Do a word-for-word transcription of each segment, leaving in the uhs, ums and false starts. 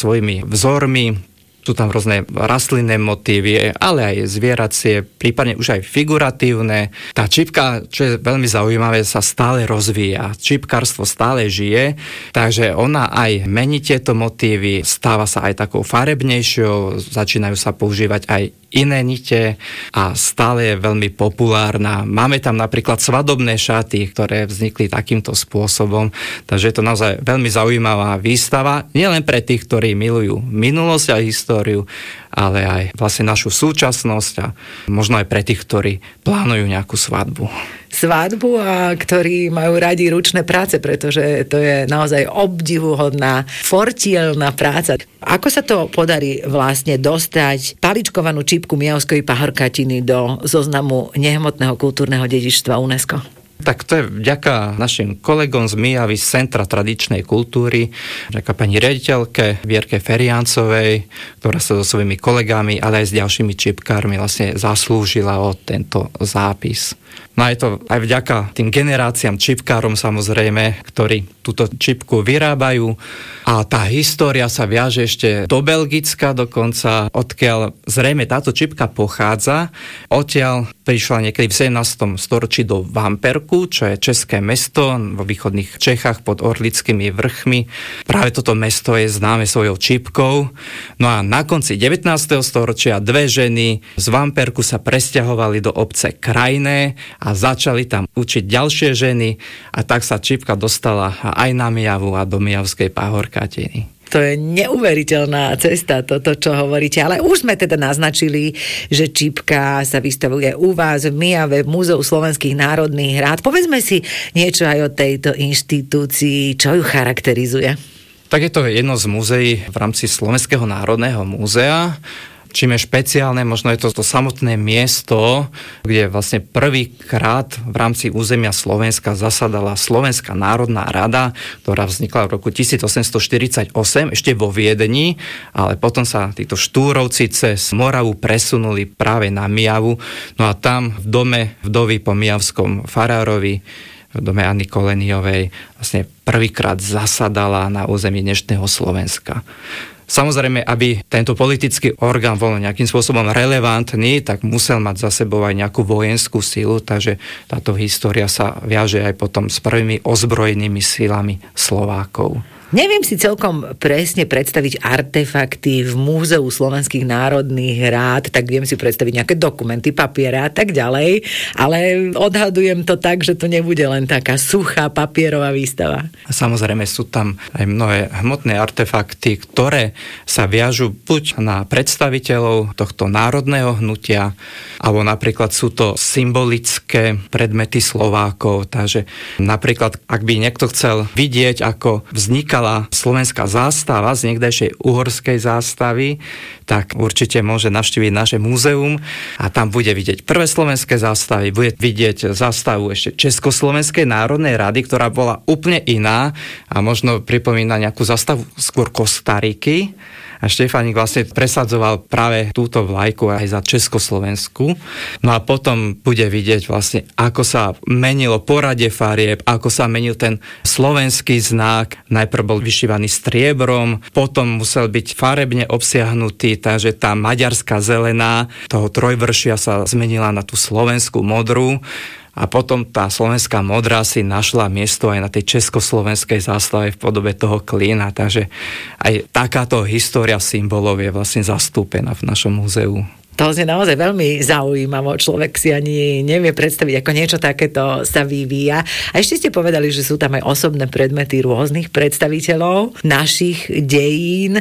svojimi vzormi. Sú tam rôzne rastlinné motívy, ale aj zvieracie, prípadne už aj figuratívne. Tá čipka, čo je veľmi zaujímavé, sa stále rozvíja. Čipkárstvo stále žije, takže ona aj mení tieto motívy, stáva sa aj takou farebnejšou, začínajú sa používať aj iné nite a stále je veľmi populárna. Máme tam napríklad svadobné šaty, ktoré vznikli takýmto spôsobom, takže je to naozaj veľmi zaujímavá výstava, nielen pre tých, ktorí milujú minulosť a históriu, ale aj vlastne našu súčasnosť a možno aj pre tých, ktorí plánujú nejakú svadbu. Svadbu a ktorí majú radi ručné práce, pretože to je naozaj obdivuhodná, fortielná práca. Ako sa to podarí vlastne dostať paličkovanú čipku Mijavskej pahorkatiny do zoznamu nehmotného kultúrneho dedičstva UNESCO? Tak to je vďaka našim kolegom z Mijavy z Centra tradičnej kultúry, vďaka pani riaditeľke Vierke Feriancovej, ktorá sa so svojimi kolegami, ale aj s ďalšími čipkármi vlastne zaslúžila o tento zápis. No a je to aj vďaka tým generáciám čipkárom samozrejme, ktorí túto čipku vyrábajú. A tá história sa viaže ešte do Belgicka dokonca, odkiaľ zrejme táto čipka pochádza. Odtiaľ prišla niekedy v sedemnástom storočí do Vamperku, čo je české mesto vo východných Čechách pod Orlickými vrchmi. Práve toto mesto je známe svojou čipkou. No a na konci devätnásteho storočia dve ženy z Vamperku sa presťahovali do obce Krajné a začali tam učiť ďalšie ženy a tak sa čipka dostala aj na Mijavu a do Mijavskej pahorkatiny. To je neuveriteľná cesta, toto, čo hovoríte. Ale už sme teda naznačili, že čipka sa vystavuje u vás v Mijave, v Múzeu slovenských národných rád. Povedzme si niečo aj o tejto inštitúcii, čo ju charakterizuje. Tak je to jedno z múzeí v rámci Slovenského národného múzea. Čím je špeciálne, možno je to to samotné miesto, kde vlastne prvýkrát v rámci územia Slovenska zasadala Slovenská národná rada, ktorá vznikla v roku tisícosemstoštyridsaťosem ešte vo Viedni, ale potom sa títo štúrovci cez Moravu presunuli práve na Mijavu. No a tam v dome vdovy po mijavskom farárovi, v dome Anny Koleniovej, vlastne prvýkrát zasadala na území dnešného Slovenska. Samozrejme, aby tento politický orgán bol nejakým spôsobom relevantný, tak musel mať za sebou aj nejakú vojenskú silu, takže táto história sa viaže aj potom s prvými ozbrojenými silami Slovákov. Neviem si celkom presne predstaviť artefakty v Múzeu slovenských národných rád, tak viem si predstaviť nejaké dokumenty, papiere a tak ďalej, ale odhadujem to tak, že to nebude len taká suchá papierová výstava. Samozrejme sú tam aj mnohé hmotné artefakty, ktoré sa viažu buď na predstaviteľov tohto národného hnutia, alebo napríklad sú to symbolické predmety Slovákov, takže napríklad, ak by niekto chcel vidieť, ako vznikal slovenská zástava z niekdajšej uhorskej zástavy, tak určite môže navštíviť naše múzeum a tam bude vidieť prvé slovenské zástavy, bude vidieť zástavu ešte Československej národnej rady, ktorá bola úplne iná a možno pripomína nejakú zástavu skôr Kostariky. A Štefánik vlastne presadzoval práve túto vlajku aj za Československu. No a potom bude vidieť vlastne, ako sa menilo poradie farieb, ako sa menil ten slovenský znak. Najprv bol vyšívaný striebrom, potom musel byť farebne obsiahnutý, takže tá maďarská zelená toho trojvršia sa zmenila na tú slovenskú modrú. A potom tá slovenská modrá si našla miesto aj na tej československej zástave v podobe toho klína. Takže aj takáto história symbolov je vlastne zastúpená v našom múzeu. To je naozaj veľmi zaujímavé. Človek si ani nevie predstaviť, ako niečo takéto sa vyvíja. A ešte ste povedali, že sú tam aj osobné predmety rôznych predstaviteľov našich dejín,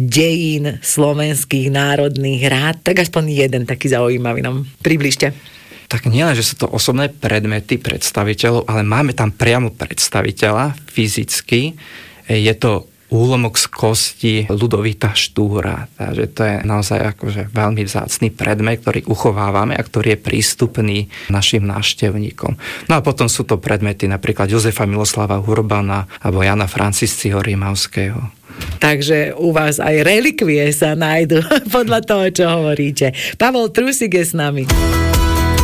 dejín slovenských národných rád. Tak aspoň jeden taký zaujímavý nám približte. Tak nielen, že sú to osobné predmety predstaviteľov, ale máme tam priamo predstaviteľa fyzicky. Je to úlomok z kosti Ľudovita Štúra. Takže to je naozaj akože veľmi vzácny predmet, ktorý uchovávame a ktorý je prístupný našim návštevníkom. No a potom sú to predmety napríklad Jozefa Miloslava Urbana alebo Jana Francisciho Rímavského. Takže u vás aj relikvie sa nájdu podľa toho, čo hovoríte. Pavol Trusík je s nami.